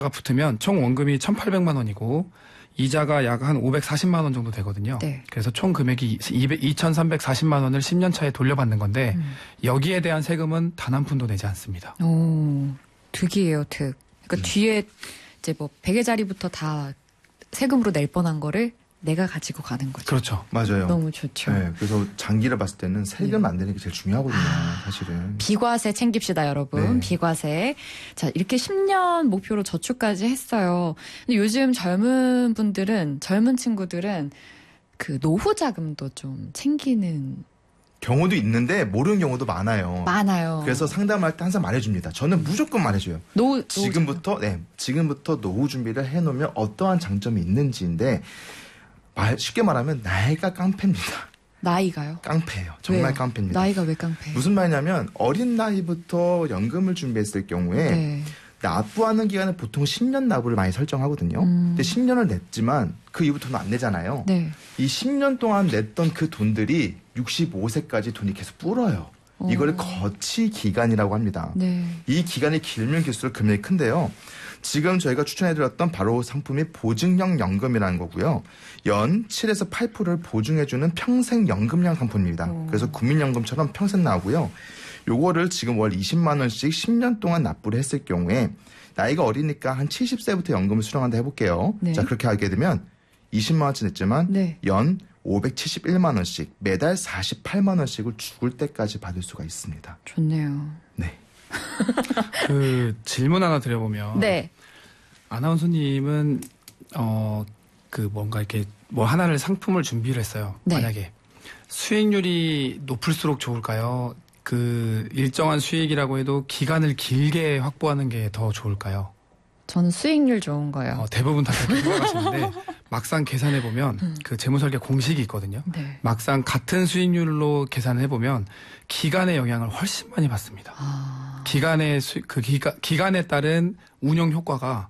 붙으면 총 원금이 1,800만 원이고 이자가 약 한 540만 원 정도 되거든요. 네. 그래서 총 금액이 2,340만 원을 10년 차에 돌려받는 건데 여기에 대한 세금은 단 한 푼도 내지 않습니다. 오, 득이에요, 득. 그러니까 뒤에 이제 뭐 100회짜리부터 다 세금으로 낼 뻔한 거를 내가 가지고 가는 거죠. 그렇죠. 맞아요. 너무 좋죠. 네, 그래서 장기를 봤을 때는 세금 안 내는 게 제일 중요하거든요. 사실은. 비과세 챙깁시다, 여러분. 네. 비과세. 자, 이렇게 10년 목표로 저축까지 했어요. 근데 요즘 젊은 친구들은 그 노후 자금도 좀 챙기는 경우도 있는데 모르는 경우도 많아요. 많아요. 그래서 상담할 때 항상 말해줍니다. 저는 무조건 말해줘요. 지금부터 노후 준비를 해놓으면 어떠한 장점이 있는지인데 쉽게 말하면 나이가 깡패입니다. 나이가요? 깡패예요. 정말 왜요? 깡패입니다. 나이가 왜 깡패예요? 무슨 말이냐면 어린 나이부터 연금을 준비했을 경우에 네. 납부하는 기간은 보통 10년 납부를 많이 설정하거든요. 근데 10년을 냈지만 그 이후부터는 안 내잖아요. 네. 이 10년 동안 냈던 그 돈들이 65세까지 돈이 계속 불어요. 이걸 거치 기간이라고 합니다. 네. 이 기간이 길면 길수록 금액이 큰데요. 지금 저희가 추천해드렸던 바로 상품이 보증형 연금이라는 거고요. 연 7에서 8%를 보증해주는 평생연금형 상품입니다. 그래서 국민연금처럼 평생 나오고요. 요거를 지금 월 20만 원씩 10년 동안 납부를 했을 경우에 나이가 어리니까 한 70세부터 연금을 수령한다 해볼게요. 네. 자, 그렇게 하게 되면 20만 원치 냈지만 네. 연 571만 원씩 매달 48만 원씩을 죽을 때까지 받을 수가 있습니다. 좋네요. 네. 그 질문 하나 드려보면 네. 아나운서님은 그 뭔가 이렇게 뭐 하나를 상품을 준비를 했어요. 네. 만약에 수익률이 높을수록 좋을까요? 그 일정한 수익이라고 해도 기간을 길게 확보하는 게 더 좋을까요? 저는 수익률 좋은 거예요. 대부분 다 그렇게 생각하시는데 막상 계산해 보면 그 재무설계 공식이 있거든요. 네. 막상 같은 수익률로 계산을 해보면 기간의 영향을 훨씬 많이 받습니다. 기간에 따른 운용 효과가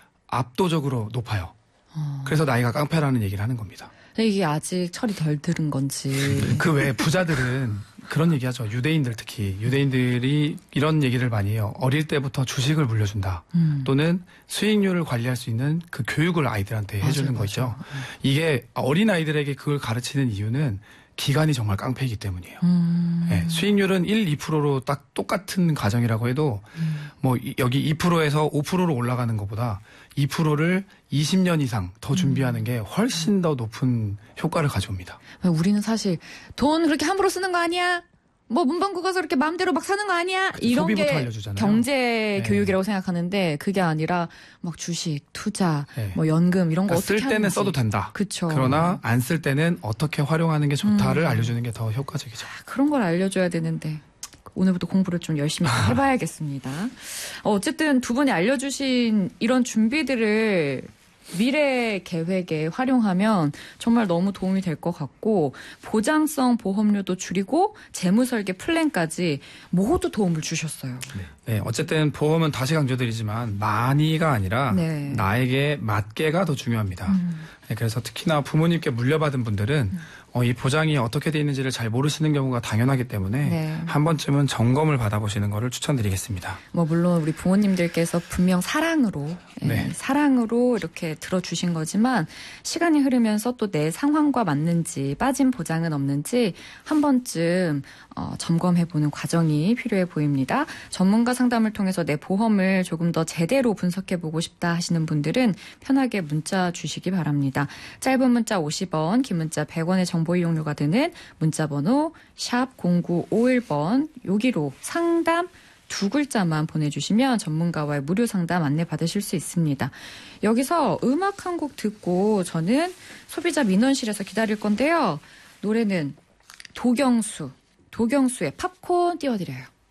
압도적으로 높아요. 그래서 나이가 깡패라는 얘기를 하는 겁니다. 이게 아직 철이 덜 들은 건지. 그 외에 부자들은 그런 얘기하죠. 유대인들 특히 유대인들이 이런 얘기를 많이 해요. 어릴 때부터 주식을 물려준다. 또는 수익률을 관리할 수 있는 그 교육을 아이들한테 해주는 거죠. 이게 어린 아이들에게 그걸 가르치는 이유는 기간이 정말 깡패이기 때문이에요. 네, 수익률은 1, 2%로 딱 똑같은 가정이라고 해도 뭐 여기 2%에서 5%로 올라가는 것보다 2%를 20년 이상 더 준비하는 게 훨씬 더 높은 효과를 가져옵니다. 우리는 사실 돈 그렇게 함부로 쓰는 거 아니야? 뭐 문방구 가서 이렇게 마음대로 막 사는 거 아니야? 이런 소비부터 게 알려주잖아요. 경제 네. 교육이라고 생각하는데 그게 아니라 막 주식, 투자, 네. 뭐 연금 이런 거 그러니까 어떻게 쓸 때는 하는지. 써도 된다. 그쵸. 그러나 안 쓸 때는 어떻게 활용하는 게 좋다를 알려주는 게 더 효과적이죠. 그런 걸 알려줘야 되는데 오늘부터 공부를 좀 열심히 해봐야겠습니다. 어쨌든 두 분이 알려주신 이런 준비들을 미래 계획에 활용하면 정말 너무 도움이 될 것 같고 보장성 보험료도 줄이고 재무설계 플랜까지 모두 도움을 주셨어요. 네, 어쨌든 보험은 다시 강조드리지만 많이가 아니라 네. 나에게 맞게가 더 중요합니다. 네, 그래서 특히나 부모님께 물려받은 분들은 이 보장이 어떻게 돼 있는지를 잘 모르시는 경우가 당연하기 때문에 네. 한 번쯤은 점검을 받아보시는 것을 추천드리겠습니다. 뭐 물론 우리 부모님들께서 분명 사랑으로 네. 사랑으로 이렇게 들어주신 거지만 시간이 흐르면서 또 내 상황과 맞는지 빠진 보장은 없는지 한 번쯤 점검해보는 과정이 필요해 보입니다. 전문가 상담을 통해서 내 보험을 조금 더 제대로 분석해보고 싶다 하시는 분들은 편하게 문자 주시기 바랍니다. 짧은 문자 50원, 긴 문자 100원의 정보 이용료가 드는 문자번호 샵 0951번 여기로 상담 두 글자만 보내주시면 전문가와의 무료 상담 안내 받으실 수 있습니다. 여기서 음악 한 곡 듣고 저는 소비자 민원실에서 기다릴 건데요. 노래는 도경수의 팝콘 띄워드려요.